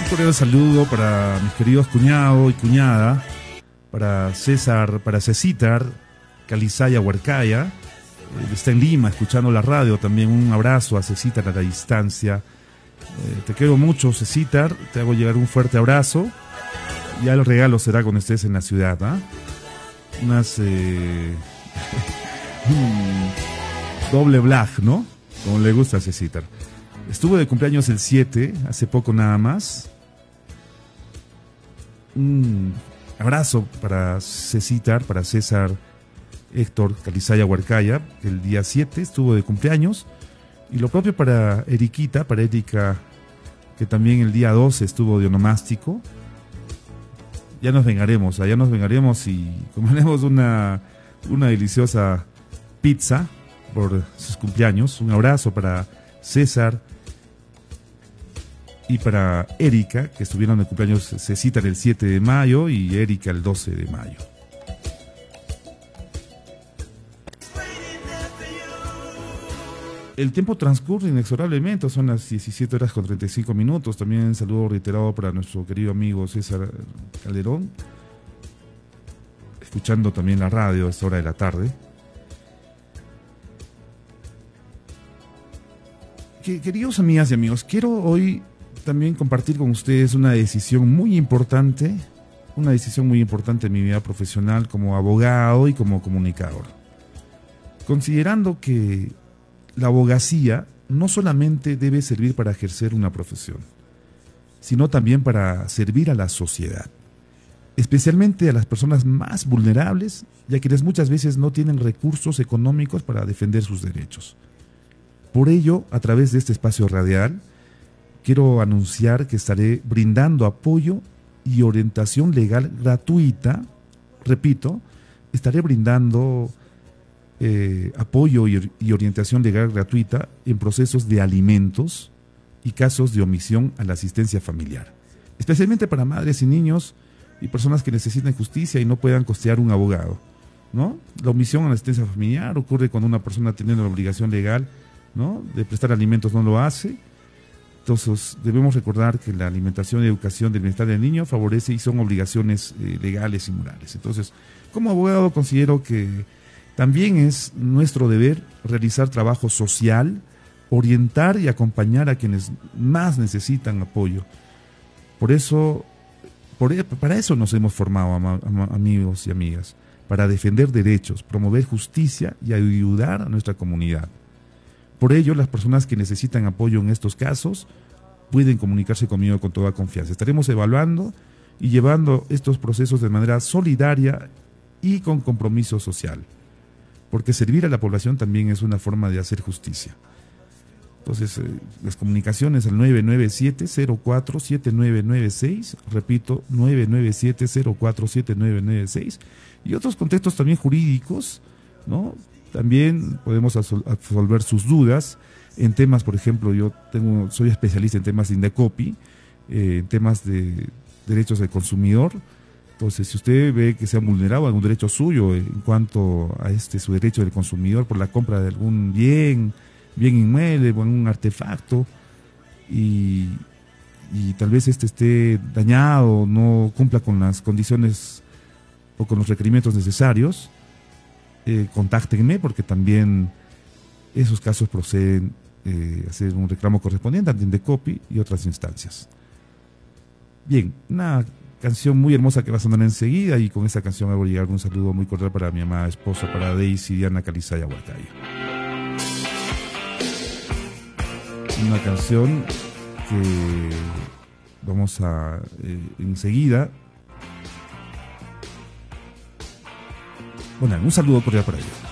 Un cordial saludo para mis queridos cuñado y cuñada, para César, para Cecitar, Calizaya Huarcaya, está en Lima escuchando la radio también. Un abrazo a Cecitar a la distancia. Te quiero mucho, Cecitar, te hago llegar un fuerte abrazo. Ya el regalo será cuando estés en la ciudad, ¿ah? Unas doble black, ¿no? Como le gusta a Cecitar. Estuvo de cumpleaños el 7, hace poco nada más. Un abrazo para Cecitar, para César Héctor Calizaya Huarcaya, el día 7 estuvo de cumpleaños. Y lo propio para Eriquita, para Erika, que también el día 12 estuvo de onomástico. Ya nos vengaremos y comeremos una deliciosa pizza por sus cumpleaños. Un abrazo para César y para Erika, que estuvieron de cumpleaños. Se citan el 7 de mayo y Erika el 12 de mayo. El tiempo transcurre inexorablemente, son las 17 horas con 35 minutos. También saludo reiterado para nuestro querido amigo César Calderón, escuchando también la radio a esta hora de la tarde. Queridos amigas y amigos, quiero hoy también compartir con ustedes una decisión muy importante en mi vida profesional como abogado y como comunicador. Considerando que la abogacía no solamente debe servir para ejercer una profesión, sino también para servir a la sociedad, especialmente a las personas más vulnerables, ya que muchas veces no tienen recursos económicos para defender sus derechos. Por ello, a través de este espacio radial, quiero anunciar que estaré brindando apoyo y orientación legal gratuita. Repito, estaré brindando apoyo y orientación legal gratuita en procesos de alimentos y casos de omisión a la asistencia familiar, especialmente para madres y niños y personas que necesitan justicia y no puedan costear un abogado, ¿no? La omisión a la asistencia familiar ocurre cuando una persona teniendo la obligación legal, ¿no?, de prestar alimentos no lo hace. Entonces debemos recordar que la alimentación y educación del bienestar del niño favorece y son obligaciones legales y morales. Entonces, como abogado considero que también es nuestro deber realizar trabajo social, orientar y acompañar a quienes más necesitan apoyo. Para eso nos hemos formado, amigos y amigas, para defender derechos, promover justicia y ayudar a nuestra comunidad. Por ello, las personas que necesitan apoyo en estos casos pueden comunicarse conmigo con toda confianza. Estaremos evaluando y llevando estos procesos de manera solidaria y con compromiso social, porque servir a la población también es una forma de hacer justicia. Entonces, las comunicaciones al 997-04-7996, repito, 997-04-7996, y otros contextos también jurídicos, ¿no? También podemos absolver sus dudas en temas, por ejemplo, soy especialista en temas de Indecopi, en temas de derechos del consumidor. Entonces, si usted ve que se ha vulnerado algún derecho suyo en cuanto a su derecho del consumidor por la compra de algún bien inmueble o algún artefacto, y tal vez esté dañado, no cumpla con las condiciones o con los requerimientos necesarios, contáctenme, porque también esos casos proceden a hacer un reclamo correspondiente ante Indecopi y otras instancias. Bien, una canción muy hermosa que va a sonar enseguida, y con esta canción hago llegar un saludo muy cordial para mi amada esposa, para Daisy Diana Calizaya Huarcaya. Una canción que vamos a enseguida. Bueno, un saludo cordial para ella.